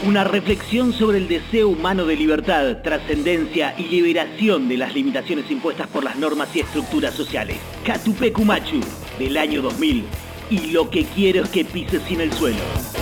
Una reflexión sobre el deseo humano de libertad, trascendencia y liberación de las limitaciones impuestas por las normas y estructuras sociales. Catupecu Machu, del año 2000. Y lo que quiero es que pises sin el suelo.